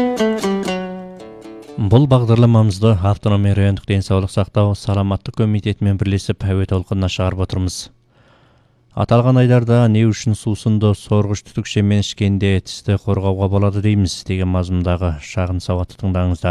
Бұл бағдарламамызды автономия райондық денсаулық сақтау саламаттық комитетімен бірлесіп әуе толқынына шығарып отырмыз. Аталған айларда не үшін сусынды сорғыш түтікшемен ішкенде тісті қорғауға болады дейміз деген мазмұндағы шағын сауатты тыңдаңыздар.